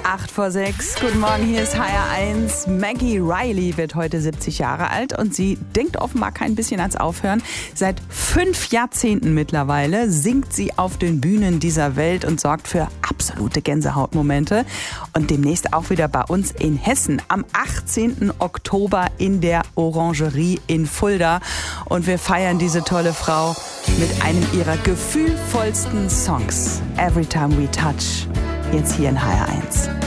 8:06. Guten Morgen, hier ist HR1. Maggie Riley wird heute 70 Jahre alt und sie denkt offenbar kein bisschen ans Aufhören. Seit 5 Jahrzehnten mittlerweile singt sie auf den Bühnen dieser Welt und sorgt für absolute Gänsehautmomente. Und demnächst auch wieder bei uns in Hessen am 18. Oktober in der Orangerie in Fulda. Und wir feiern diese tolle Frau mit einem ihrer gefühlvollsten Songs. Every Time We Touch. Jetzt hier in HR1.